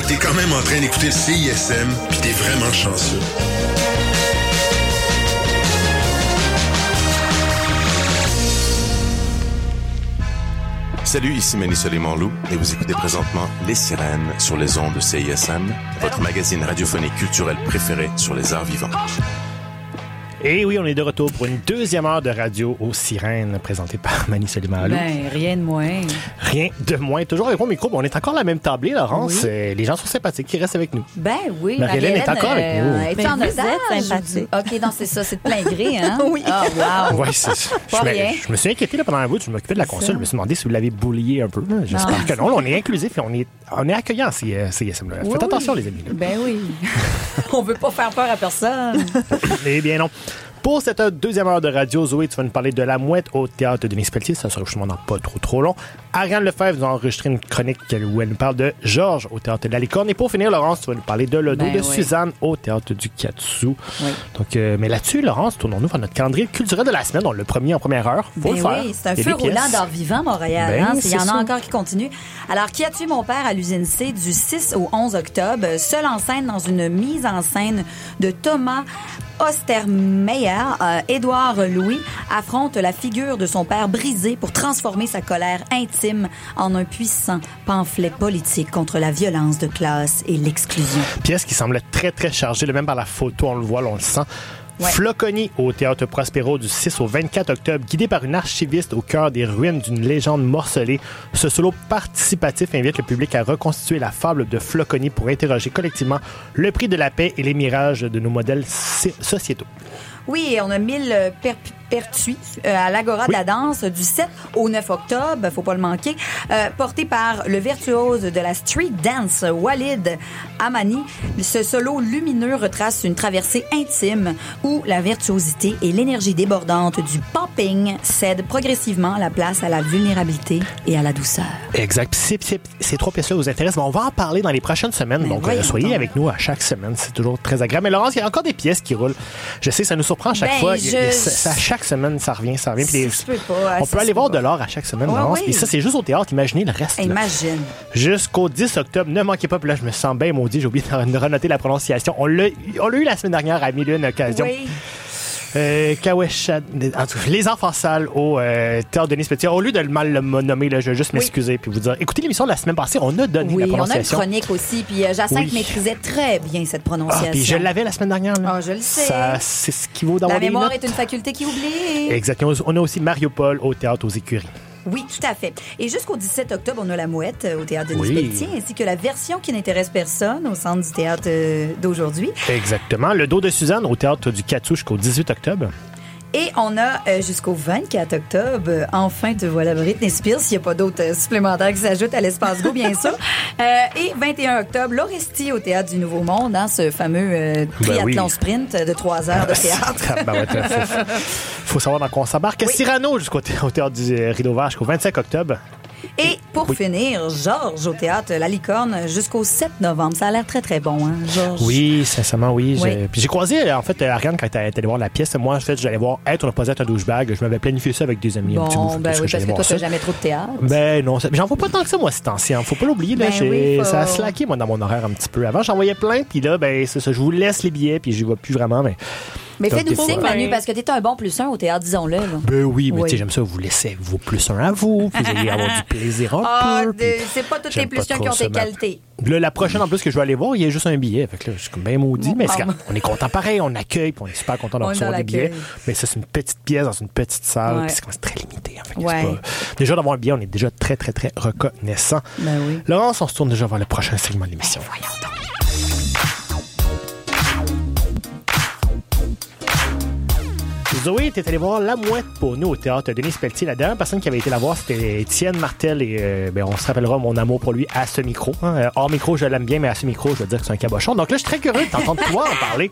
t'es quand même en train d'écouter le CISM, puis t'es vraiment chanceux. Salut, ici Mani Soleiman-Loup et vous écoutez présentement Les Sirènes sur les ondes de CISM, votre magazine radiophonique culturel préféré sur les arts vivants. Et oui, on est de retour pour une deuxième heure de radio aux Sirènes, présentée par Mani Soleiman-Loup. Ben, rien de moins. Rien de moins. Toujours avec mon micro, on est encore à la même tablée, Laurence. Oui. Les gens sont sympathiques, ils restent avec nous. Ben oui. Marie-Hélène est encore avec nous. Es-tu en otage? Sympathique. OK, non, c'est ça, c'est de plein gré, hein? Oui. Oh, wow. Ouais, je me suis inquiété là, pendant un bout, je m'occupais de la console, je me suis demandé si vous l'avez boulié un peu. J'espère que non, on est inclusif et on est accueillant, CISM. Faites attention, les amis. Là. Ben oui. On veut pas faire peur à personne. Eh bien non. Pour cette deuxième heure de radio, Zoé, tu vas nous parler de La Mouette au théâtre de Denis Pelletier. Ça sera justement pas trop long. Ariane Lefebvre nous a enregistré une chronique où elle nous parle de Georges au théâtre de la Licorne. Et pour finir, Laurence, tu vas nous parler de Le Dos de Suzanne au théâtre du Katsu. Oui. Donc, mais là-dessus, Laurence, tournons-nous vers notre calendrier culturel de la semaine. On l'a promis en première heure. Faut le faire. Oui, c'est un feu roulant d'art vivant, Montréal. Il y en a encore qui continuent. Alors, Qui a tué mon père à l'usine C du 6 au 11 octobre, seul en scène dans une mise en scène de Thomas Ostermeyer, Édouard Louis affronte la figure de son père brisé pour transformer sa colère intime en un puissant pamphlet politique contre la violence de classe et l'exclusion. Pièce qui semble très, très chargée. Même par la photo, on le voit, on le sent. Ouais. Floconi au Théâtre Prospero du 6 au 24 octobre, guidé par une archiviste au cœur des ruines d'une légende morcelée. Ce solo participatif invite le public à reconstituer la fable de Floconi pour interroger collectivement le prix de la paix et les mirages de nos modèles sociétaux. Oui, et on a 1000 pertuis à l'Agora de la danse du 7 au 9 octobre, faut pas le manquer, porté par le virtuose de la street dance, Walid Amani. Ce solo lumineux retrace une traversée intime où la virtuosité et l'énergie débordante du popping cèdent progressivement la place à la vulnérabilité et à la douceur. Exact. Ces trois pièces-là vous intéressent, mais on va en parler dans les prochaines semaines, donc soyez avec nous à chaque semaine, c'est toujours très agréable. Mais Laurence, il y a encore des pièces qui roulent. Je sais, ça nous surprend à chaque fois. À chaque semaine, ça revient. On peut aller voir de l'art à chaque semaine, Laurence. Et ça, c'est juste au théâtre. Imaginez le reste. Imagine. Jusqu'au 10 octobre, ne manquez pas. Puis là, je me sens bien maudit. J'ai oublié de renoter la prononciation. On l'a eu la semaine dernière à 1001 occasions. Oui. Les enfants sales au théâtre Denis Pelletier. Au lieu de le mal le nommer, là, je vais juste m'excuser puis vous dire, écoutez l'émission de la semaine passée, on a donné la prononciation. On a une chronique aussi, puis Jacinthe maîtrisait très bien cette prononciation. Puis je l'avais la semaine dernière. Là. Je le sais. Ça, c'est ce qui vaut d'avoir des notes. La mémoire est une faculté qui oublie. Exactement. On a aussi Mariupol au théâtre aux Écuries. Oui, tout à fait. Et jusqu'au 17 octobre, on a La Mouette au Théâtre Denis Pelletier, ainsi que la version qui n'intéresse personne au Centre du théâtre d'aujourd'hui. Exactement. Le Dos de Suzanne au Théâtre du Katsu jusqu'au 18 octobre. Et on a jusqu'au 24 octobre, enfin, te voilà Britney Spears, s'il n'y a pas d'autres supplémentaires qui s'ajoutent à l'espace Go, bien sûr. Et 21 octobre, l'Orestie au Théâtre du Nouveau Monde, ce fameux triathlon sprint de 3 heures de théâtre. Faut savoir dans quoi on s'embarque. Cyrano jusqu'au Théâtre du Rideau Vert jusqu'au 25 octobre. Et pour finir, Georges au Théâtre La Licorne jusqu'au 7 novembre. Ça a l'air très, très bon, hein, Georges? Oui, sincèrement, oui. Puis j'ai croisé, en fait, Ariane, quand elle était allée voir la pièce. Moi, en fait, j'allais voir Être, on n'a pas être un douchebag. Je m'avais planifié ça avec des amis. Bon, parce que toi, tu n'as jamais trop de théâtre. Ben non, j'en vois pas tant que ça, moi, c'est ancien. Faut pas l'oublier, là. Ça a slacké, moi, dans mon horaire un petit peu. Avant, j'en voyais plein, puis là, c'est ça. Je vous laisse les billets, puis j'y vais plus vraiment, Mais fais-nous signe, Manu, parce que t'es un bon +1 au théâtre, disons-le. Là. Ben oui, mais tu sais, j'aime ça, vous laissez vos +1 à vous, vous allez avoir du plaisir un peu. C'est pas tous les +1 qui ont tes qualités. Là, la prochaine, en plus, que je vais aller voir, il y a juste un billet. Fait que là, je suis comme bien maudit, mais on est content pareil, on accueille, puis on est super content de recevoir des billets. Mais ça, c'est une petite pièce dans une petite salle, puis c'est très limité. En fait, déjà, d'avoir un billet, on est déjà très, très, très reconnaissant. Ben oui. Laurence, on se tourne déjà vers le prochain segment de l'émission. Voyons donc. Zoé était allée voir La Mouette pour nous au théâtre Denis Pelletier. La dernière personne qui avait été la voir, c'était Étienne Martel. Et on se rappellera mon amour pour lui à ce micro. Hors micro, je l'aime bien, mais à ce micro, je veux dire que c'est un cabochon. Donc là, je suis très curieux de t'entendre toi en parler.